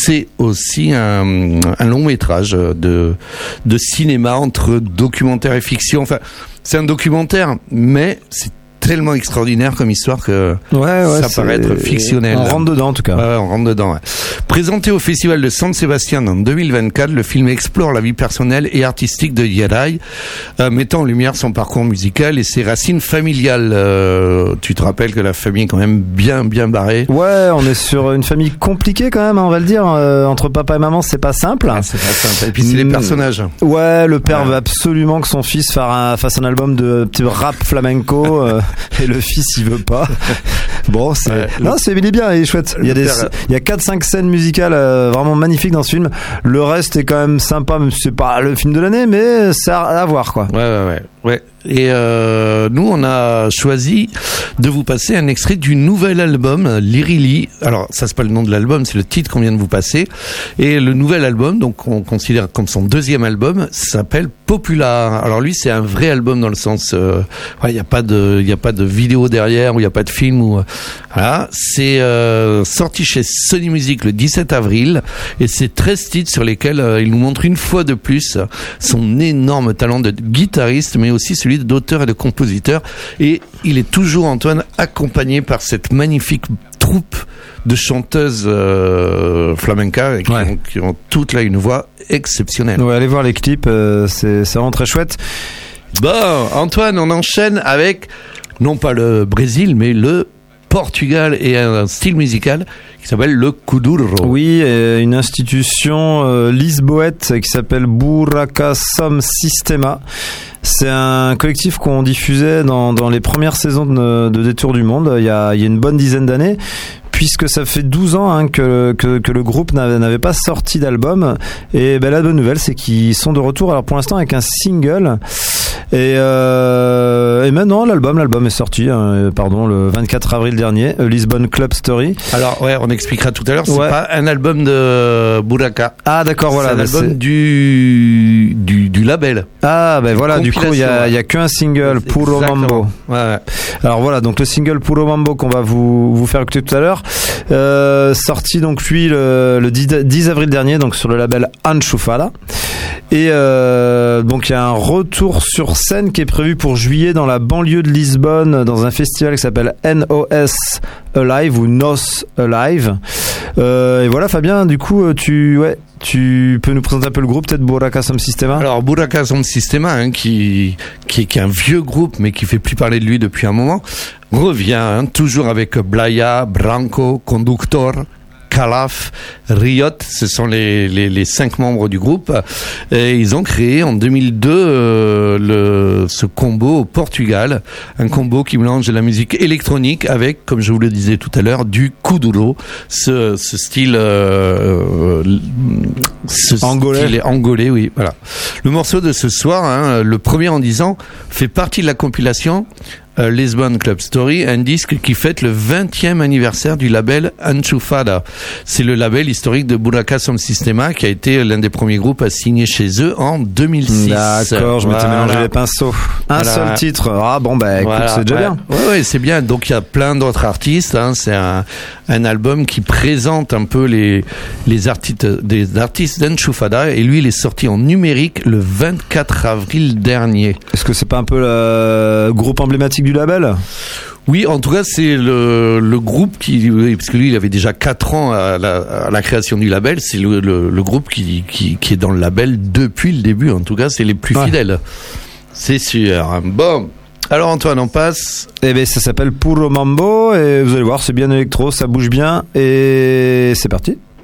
c'est aussi un long métrage de cinéma entre documentaire et fiction. Enfin, c'est un documentaire, mais c'est tellement extraordinaire comme histoire que ça paraît être fictionnel. On rentre dedans en tout cas. Ouais, on rentre dedans. Ouais. Présenté au Festival de San Sebastián en 2024, le film explore la vie personnelle et artistique de Yeray, mettant en lumière son parcours musical et ses racines familiales. Tu te rappelles que la famille est quand même bien barrée. Ouais, on est sur une famille compliquée quand même, on va le dire. Entre papa et maman, c'est pas simple. Ah, c'est pas simple. Et puis c'est les personnages. Ouais, le père veut absolument que son fils fasse un album de petit rap flamenco. Et le fils il veut pas. Bon, il est bien, il est chouette. Il y a 4-5 scènes musicales vraiment magnifiques dans ce film. Le reste est quand même sympa, même si c'est pas le film de l'année, mais c'est à voir quoi. Ouais. Et nous, on a choisi de vous passer un extrait du nouvel album Lirili. Alors, ça c'est pas le nom de l'album, c'est le titre qu'on vient de vous passer. Et le nouvel album, donc on considère comme son deuxième album, s'appelle Popular. Alors lui, c'est un vrai album dans le sens, il y a pas de vidéo derrière, ou il y a pas de film, ou voilà. C'est sorti chez Sony Music le 17 avril, et c'est 13 titres sur lesquels il nous montre une fois de plus son énorme talent de guitariste, mais aussi celui d'auteur et de compositeur. Et il est toujours, Antoine, accompagné par cette magnifique troupe de chanteuses flamenca qui ont toutes là une voix exceptionnelle. Ouais, allez voir les clips, c'est vraiment très chouette. Bon, Antoine, on enchaîne avec non pas le Brésil, mais le Portugal et un style musical qui s'appelle le Kuduro. Oui, une institution lisboète qui s'appelle Buraca Som Sistema. C'est un collectif qu'on diffusait dans les premières saisons de Détour du Monde, il y a une bonne dizaine d'années, puisque ça fait 12 ans que le groupe n'avait pas sorti d'album. Et la bonne nouvelle, c'est qu'ils sont de retour, alors pour l'instant avec un single. Et maintenant l'album est sorti, le 24 avril dernier, Lisbon Club Story. Alors on expliquera tout à l'heure, c'est pas un album de Buraca. Ah d'accord, voilà. C'est un album du label. Ah voilà, du coup il y a qu'un single, Puro Mambo. Ouais. Alors voilà, donc le single Puro Mambo qu'on va vous faire écouter tout à l'heure, sorti donc lui le 10 avril dernier, donc sur le label Anchufada. Et donc il y a un retour sur scène qui est prévu pour juillet dans la banlieue de Lisbonne, dans un festival qui s'appelle NOS Alive ou NOS Alive. Et voilà, Fabien, du coup tu peux nous présenter un peu le groupe, peut-être Buraca Som Sistema. Alors Buraca Som Sistema, qui est un vieux groupe mais qui fait plus parler de lui depuis un moment, revient toujours avec Blaya, Branco, Conductor, Calaf, Riot, ce sont les 5 membres du groupe. Et ils ont créé en 2002 ce combo au Portugal, un combo qui mélange de la musique électronique avec, comme je vous le disais tout à l'heure, du kuduro, ce style angolais, oui, voilà. Le morceau de ce soir, le premier en 10 ans, fait partie de la compilation Lisbon Club Story, un disque qui fête le 20e anniversaire du label Anchufada. C'est le label historique de Buraca Som Sistema qui a été l'un des premiers groupes à signer chez eux en 2006. D'accord, je m'étais mélangé les pinceaux. Seul titre. Ah bon, écoute, c'est déjà bien. Ouais, c'est bien. Donc il y a plein d'autres artistes. C'est un album qui présente un peu les artistes d'Anchufada, et lui il est sorti en numérique le 24 avril dernier. Est-ce que c'est pas un peu le groupe emblématique du label? Oui, en tout cas, c'est le groupe parce que lui, il avait déjà 4 ans à la création du label. C'est le groupe qui est dans le label depuis le début. En tout cas, c'est les plus fidèles. C'est sûr. Bon. Alors, Antoine, on passe. Ça s'appelle Puro Mambo, et vous allez voir, c'est bien électro, ça bouge bien, et c'est parti.